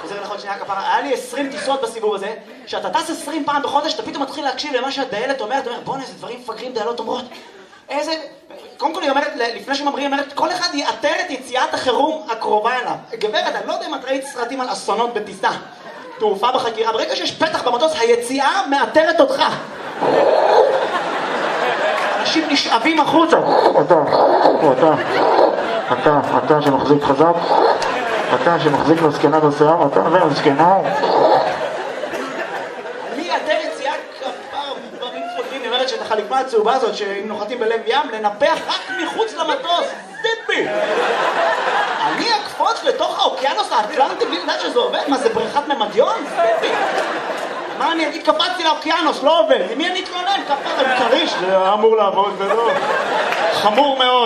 חוזר לך עוד שנייה כפרה, היה לי 20 טיסות בסיבוב הזה, שאתה טס 20 פעם בחודש, אתה פתאום מתחיל להקשיב למה שהדיילת אומרת, בוא'נה, איזה דברים מפגרים דיילות אומרות. איזה... קודם כל היא אומרת, לפני שממריאים, היא אומרת, כל אחד יאתר את יציאת החירום הקרובה אליו. גברת, אני לא יודע אם את ראית סרטים על אסונות בטיסה. תעופה בחקירה, ברגע שיש פתח במטוס, היציאה מאתרת אותך. אנשים נשאבים החוצה. אתה שמחזיק חזק, אתה שמחזיק לזקנה בשיער, אתה והזקנה. אני אתר יציאה כפר דברים פוגעים, היא אומרת שאת החליפה הצהובה הזאת, שאם נוחתים בלב ים, לנפח רק מחוץ למטוס. סיפי! אני אקפוץ לתוך האוקיינוס האטלנטי בלי לדעת שזה עובד? מה, זה בריכת ממדיון? סיפי! מה אני אגיד? קפצתי לאוקיינוס, לא עובד. למי אני אתלונן? כפר עם כריש. זה אמור לעבוד ולא. חמור מאוד.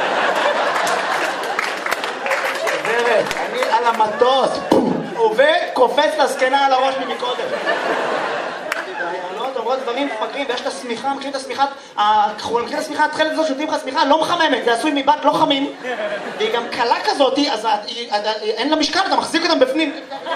גברת, אני על המטוס. עובד, קופץ לזקנה על הראש ממקודם. דיילות אומרות דברים מפגרים, ויש את השמיכה, מכירים את השמיכה, מכירים את השמיכה, התחלת הזאת שותים לך שמיכה, לא מחממת, זה עשוי מבט לא חמים, והיא גם קלה כזאת, אז אין לה משקל, אתה מחזיק אותם בפנים.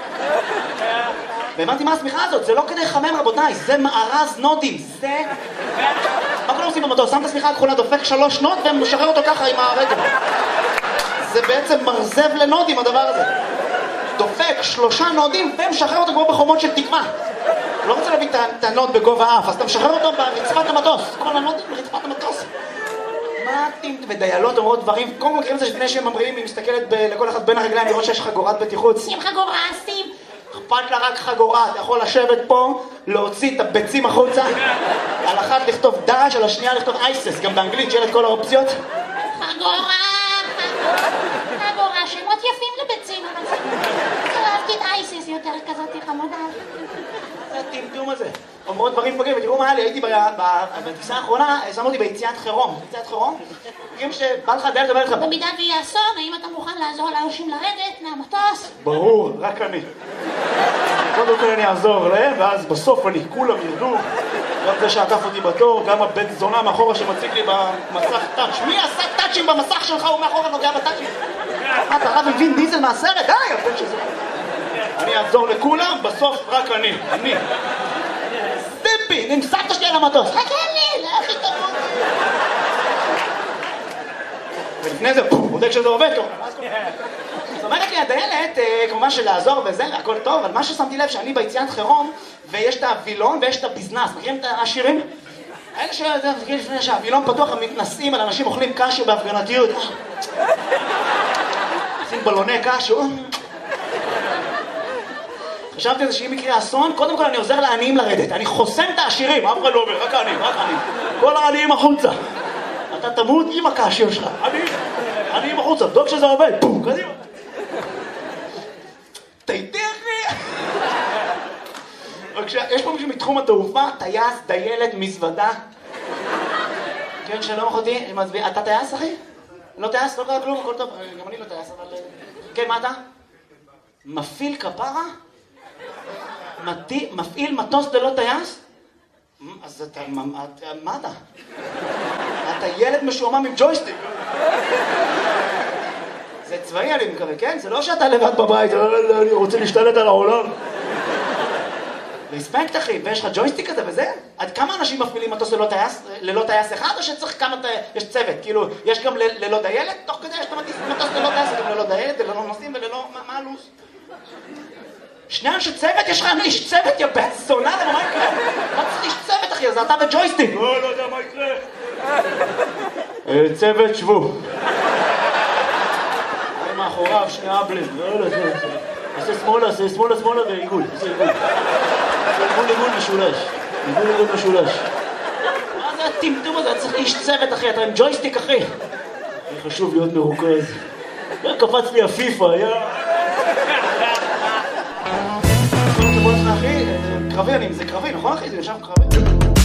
והבנתי מה השמיכה הזאת, זה לא כדי לחמם רבותיי, זה מארז נודים, זה... מה כולם עושים במטוס? שם את השמיכה הכחולה, דופק 3 נוד ומשחרר אותו ככה עם הרגל. זה בעצם מרזב לנודים הדבר הזה. דופק 3 נודים ומשחרר אותו כמו בחומות של תקווה. לא רוצה להביא את הנוד בגובה האף, אז אתה משחרר אותו ברצפת המטוס. כל הנודים ברצפת המטוס. מה אתם ודיילות אומרות דברים? קודם כל מכירים את זה שלפני שהם ממריאים, היא מסתכלת לכל אחד בין הרגליים לראות שיש חגורת בטיחות. שים חגורה, שים! אכפת לה רק חגורה, אתה יכול לשבת פה, להוציא את הביצים החוצה, על אחת לכתוב דש, על השנייה לכתוב אייסס, גם באנגלית שיהיה את כל האופציות. חגורה! חגורה, שמות יפים לביצים, אבל זה... אהבתי את אייסס יותר כזאת חמודה. זה הטמטום הזה. אומרות דברים פגרים, ותראו מה היה לי, הייתי בטיסה האחרונה, שמו אותי ביציאת חירום. יציאת חירום? תראים שבא לך דיילת אומרת לך... במידה ויהיה אסון, האם אתה מוכן לעזור לאנשים לרדת מהמטוס? ברור, רק אני. קודם כל אני אעזור להם, ואז בסוף אני כולם ירדו. גם זה שעקף אותי בתור, גם הבית זונה מאחורה שמציג לי במסך טאץ'. מי עשה טאצ'ים במסך שלך? הוא מאחורה נוגע בטאצ'ים. מה, אתה רב עם וין דיזל מהסרט? די, הבן שזה... אני אעזור לכולם, בסוף רק אני. סטיפי, נמסקת שלי על המטוס. חכה לי, לאח יתרון. ולפני זה, בודק שזה עובד טוב. זאת אומרת לי, הדיילת, כמובן שלעזור וזה, הכל טוב, אבל מה ששמתי לב שאני ביציאת חירום, ויש את הווילון ויש את הביזנס. מכירים את השירים? האלה לפני שהווילון פתוח, הם מתנסים על אנשים אוכלים קשה בהפגנתיות. עושים בלוני קשה. חשבתי על זה שאם יקרה אסון, קודם כל אני עוזר לעניים לרדת. אני חוסם את העשירים, אף אחד לא אומר, רק העניים, רק העניים. כל העניים החוצה. אתה תמות עם הקשר שלך. עניים החוצה, בדוק שזה עובד. בום, קדימה. תיתכני. יש פה מישהו מתחום התעופה, טייס, דיילת, מזוודה. כן, שלום אחותי, אתה טייס, אחי? לא טייס, לא קרה כלום, הכל טוב. גם אני לא טייס, אבל... כן, מה אתה? מפעיל כפרה? מפעיל מטוס ללא טייס? אז אתה... מה אתה? אתה ילד משועמם עם ג'ויסטיק. זה צבאי אני מקווה, כן? זה לא שאתה לבד בבית, אני רוצה להשתלט על העולם. רספקט אחי, ויש לך ג'ויסטיק כזה וזה? עד כמה אנשים מפעילים מטוס ללא טייס אחד, או שצריך כמה... יש צוות, כאילו, יש גם ללא דיילת? תוך כדי יש מטוס ללא טייס, גם ללא דיילת, ללא נוסעים וללא... מה הלו"ז? שני אנשי צוות? יש לך איש צוות, יא בן זונה, למה מה יקרה? מה צריך איש צוות אחי? זה אתה וג'ויסטיק. לא יודע מה יקרה. צוות, שבו. אני מאחוריו, שני אבלים. עושה שמאלה ועיגול. עושה עיגול משולש. עיגול משולש. מה זה הטמטום הזה? צריך איש צוות אחי, אתה עם ג'ויסטיק אחי. חשוב להיות מרוכז. קפץ לי הפיפה, אחי, קרבי, זה קרבי, נכון אחי? זה יושב קרבי.